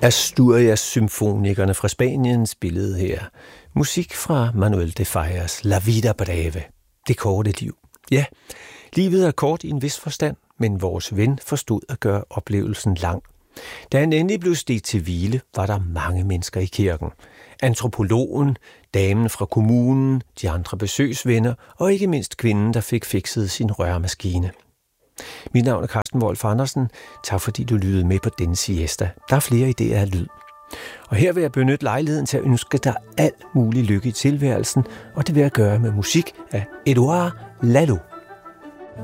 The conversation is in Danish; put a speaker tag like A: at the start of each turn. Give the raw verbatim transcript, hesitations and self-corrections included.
A: Asturias-symfonikerne fra Spanien spillede her. Musik fra Manuel de Fallas La vida breve. Det korte liv. Ja, livet er kort i en vis forstand, men vores ven forstod at gøre oplevelsen lang. Da han endelig blev steget til hvile, var der mange mennesker i kirken. Antropologen, damen fra kommunen, de andre besøgsvenner og ikke mindst kvinden, der fik fikset sin rørmaskine. Mit navn er Carsten Wolf Andersen. Tak fordi du lyttede med på denne siesta. Der er flere idéer af lyd. Og her vil jeg benytte lejligheden til at ønske dig alt mulig lykke i tilværelsen, og det vil jeg gøre med musik af Edouard Lalo.